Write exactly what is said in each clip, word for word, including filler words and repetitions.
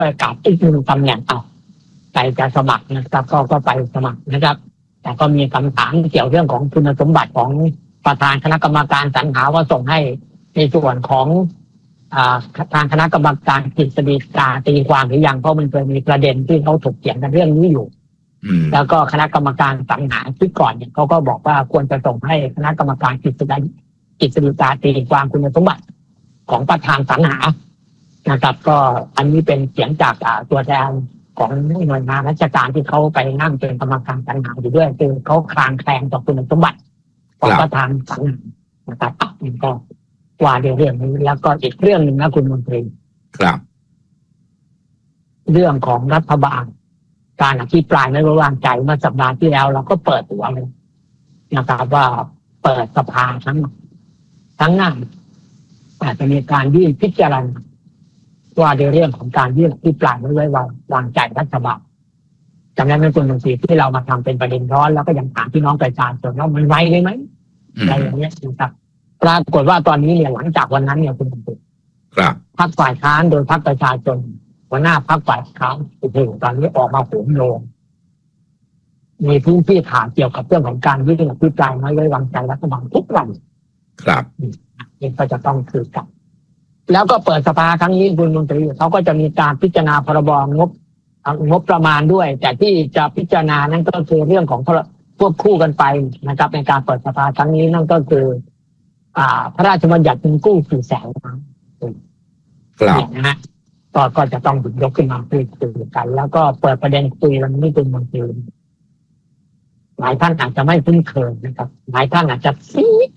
ประกาศอีกหนึ่งตำแหน่งเอาใครจะสมัครนะครับก็ก็ไปสมัครนะครับแต่ก็มีคำถามเกี่ยวเรื่องของคุณสมบัติของประธานคณะกรรมการสรรหาว่าส่งให้ในส่วนของทางคณะกรรมการกฤษฎีกาตีความหรือยังเพราะมันเคยมีประเด็นที่เขาถกเถียงกันเรื่องนี้อยู่แล้วก็คณะกรรมการสรรหาชุดก่อนเนี่ยเขาก็บอกว่าควรจะส่งให้คณะกรรมการกฤษฎีกฤษฎีกาตีความคุณสมบัติของประธานสรรหานะครับก็อันนี้เป็นเสียงจากตัวแทนของหน่วยงานราชการที่เขาไปนั่งเป็นกรรมการสรรหาอยู่ด้วยคือเขาคลางแคลงต่อคุณสมบัติของประธานสรรหานะครับนี่ก็ว่าเรื่องนี้แล้วก็อีกเรื่องหนึ่งนะคุณมนตรีครับเรื่องของรัฐบาลการอภิปรายไม่ไว้วางใจเมื่อสัปดาห์ที่แล้วเราก็เปิดตัวเลยนะครับว่าเปิดสภาทั้งทั้งนั้นอาจจะมีการยื่นพิจารณาว่าในเรื่องของการยื่นอภิปรายไม่ไว้วางใจรัฐบาลจำได้ไหมคุณมนตรีที่เรามาทำเป็นประเด็นร้อนแล้วก็ยังถามพี่น้องประชาชนว่ามันไวเลยไหมอะไรอย่างเงี้ยนะครับปรากฏว่าตอนนี้เนี่ยหลังจากวันนั้นเนี่ยคุณมนตรีครับพรรคฝ่ายค้านโดยพรรคประชาชนหัวหน้าพรรคฝ่ายค้านโอ้โหตอนนี้ออกมาโหมโรงมีพื้นที่ถามเกี่ยวกับเรื่องของการยื่นอภิปรายไม่ไว้วางใจรัฐบาลทุกวันครับนี่ก็จะต้องคือกันแล้วก็เปิดสภาครั้งนี้คุณมนตรีเขาก็จะมีการพิจารณาพรบงบงบประมาณด้วยแต่ที่จะพิจารณานั่นก็คือเรื่องของควบคู่กันไปนะครับในการเปิดสภาครั้งนี้นั่นก็คืออ่าพระราชบัญญัติเงินกู้สี่แสนล้านครับนะฮะก็ก็จะต้องหยิบยกขึ้นมาพูดคุยกันแล้วก็เปิดประเด็นคุยวันนี้คุณมนตรีหลายท่านอาจจะไม่คุ้นเคยนะครับหลายท่านอาจจะซีด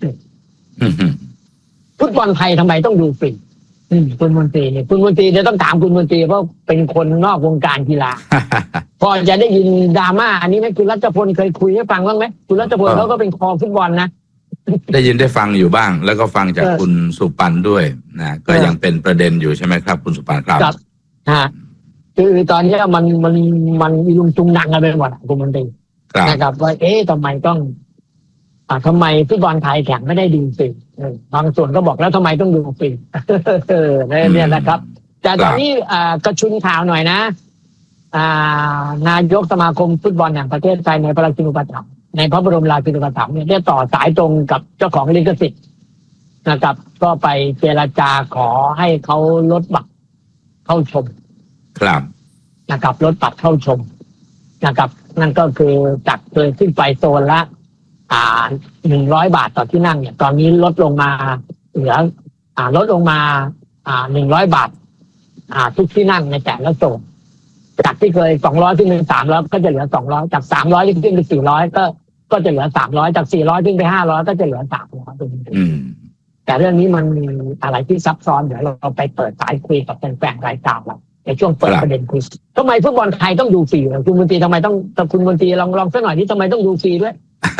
ฟุตบอลไทยทำไมต้องดูฟรีคุณมนตรีเนี่ยคุณมนตรีจะต้องถามคุณมนตรีเพราะเป็นคนนอกวงการกีฬา พอจะได้ยินดราม่าอันนี้ไหมคุณรัชพลเคยคุยให้ฟังบ้างไหมคุณรัชพลเขาก็เป็นคอฟุตบอลนะได้ยินได้ฟังอยู่บ้างแล้วก็ฟังจากคุณสุปันด้วยนะก็ยังเป็นประเด็นอยู่ใช่ไหมครับคุณสุปันครับครับฮะคือตอนนี้มันมันมันลุงตุงหนังกันไปหมดคุณมนตรีนะครับว่าเอ๊ะทำไมต้องอ่าทำไมฟุตบอลไทยแข่งไม่ได้ดูฟรีบางส่วนก็บอกแล้วทำไมต้องดูฟรีเนี่ยนะครับแต่ตอนนี้อ่ากระชุนข่าวหน่อยนะอ่านายกสมาคมฟุตบอลแห่งประเทศไทยในพระราชินูปถัมภ์ในพระบรมราชินูปถัมภ์เนี่ยได้ต่อสายตรงกับเจ้าของลิขสิทธิ์นะครับก็ไปเจรจาขอให้เขาลดบัตรเข้าชมครับนะครับลดบัตรเข้าชมนะครับนั่นก็คือจากเคยขึ้นไปโซนละอ่าหนึ่งร้อยบาทต่อที่นั่งเนี่ยตอนนี้ลดลงมาเหลืออ่าลดลงมาอ่าหนึ่งร้อยบาทอ่าทุกที่นั่งในแต่ละโซนจากที่เคยสองร้อยขึ้นเป็นสามร้อยก็จะเหลือสองร้อยจากสามร้อยขึ้นเป็นสี่ร้อยก็ก็จะเหลือสามร้อยจากสี่ร้อยขึ้นไปห้าร้อยก็จะเหลือสามร้อยแต่เรื่องนี้มันมีอะไรที่ซับซ้อนเดี๋ยวเราไปเปิดสายคุยกับแฟนๆรายการเราในช่วงเปิดประเด็นคุยทำไมฟุตบอลไทยต้องดูฟรีคุณมนตรีทำไมต้องคุณมนตรีลองลองสักหน่อยที่ทำไมต้องดูฟรีด้วย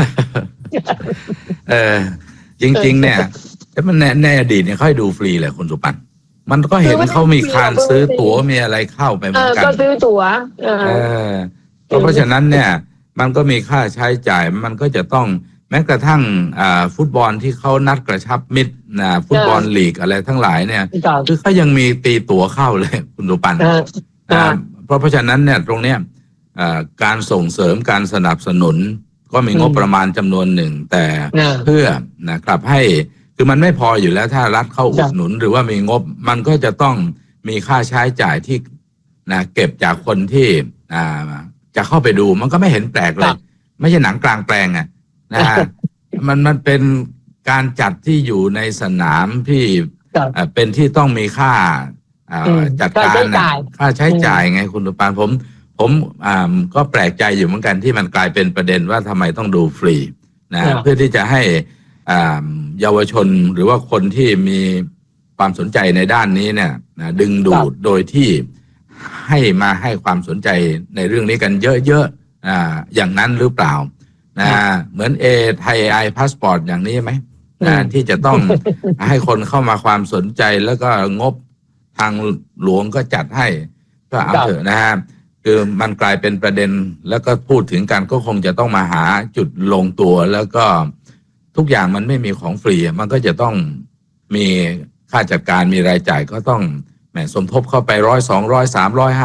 เออจริงๆเนี่ยมันในอดีตเนี่ยเขาให้ดูฟรีแหละคุณสุปันมันก็เห็นเขามีการซื้อตั๋วมีอะไรเข้าไปเหมือนกันก็ซื้อตั๋วเออเพราะฉะนั้นเนี่ยมันก็มีค่าใช้จ่ายมันก็จะต้องแม้กระทั่งอ่าฟุตบอลที่เขานัดกระชับมิตรนะฟุตบอลลีกอะไรทั้งหลายเนี่ยคือเขายังมีตีตั๋วเข้าเลยคุณสุปันเพราะเพราะฉะนั้นเนี่ยตรงเนี้ยการส่งเสริมการสนับสนุนก็มีงบประมาณจำนวนหนึ่งแต่เพื่อนะครับให้คือมันไม่พออยู่แล้วถ้ารัฐเข้าอุดหนุนหรือว่ามีงบมันก็จะต้องมีค่าใช้จ่ายที่นะเก็บจากคนที่อ่าจะเข้าไปดูมันก็ไม่เห็นแปลกเลยไม่ใช่หนังกลางแปลงอ่ะนะฮะมันมันเป็นการจัดที่อยู่ในสนามที่เป็นที่ต้องมีค่าจัดการค่าใช้จ่ายไงคุณตุปานผมผมอ่าก็แปลกใจอยู่เหมือนกันที่มันกลายเป็นประเด็นว่าทำไมต้องดูฟรีนะเพื่อที่จะให้อ่าเยาวชนหรือว่าคนที่มีความสนใจในด้านนี้เนี่ยนะดึงดูดโดยที่ให้มาให้ความสนใจในเรื่องนี้กันเยอะๆอ่าอย่างนั้นหรือเปล่านะเหมือนเอไทยไอพาสปอร์ตอย่างนี้ไหมนะที่จะต้องให้คนเข้ามาความสนใจแล้วก็งบทางหลวงก็จัดให้ก็เอาเถอะนะฮะคือมันกลายเป็นประเด็นแล้วก็พูดถึงกันก็คงจะต้องมาหาจุดลงตัวแล้วก็ทุกอย่างมันไม่มีของฟรีมันก็จะต้องมีค่าจัดการมีรายจ่ายก็ต้องแหมสมทบเข้าไปร้อยสองร้อยสามร้อย